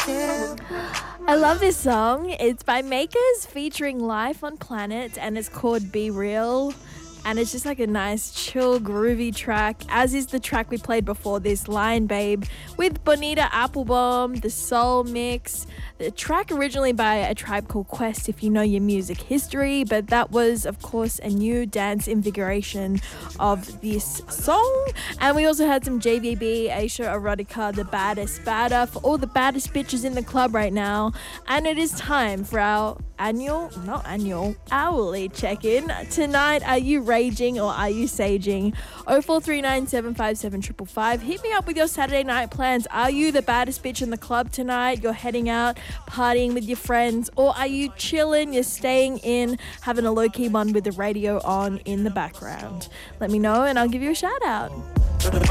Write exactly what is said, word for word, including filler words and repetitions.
I love this song. It's by Makers featuring Life on Planet and it's called Be Real. And it's just like a nice, chill, groovy track, as is the track we played before this, Lion Babe, with Bonita Applebum, the soul mix. The track originally by A Tribe Called Quest, if you know your music history, but that was, of course, a new dance invigoration of this song. And we also had some J V B, Aisha Erotica, the baddest badder, for all the baddest bitches in the club right now. And it is time for our annual, not annual, hourly check-in. Tonight, are you raging or are you saging? oh four three nine, seven five seven, five five five. Hit me up with your Saturday night plans. Are you the baddest bitch in the club tonight? You're heading out, partying with your friends, or are you chilling? You're staying in, having a low-key one with the radio on in the background. Let me know and I'll give you a shout out.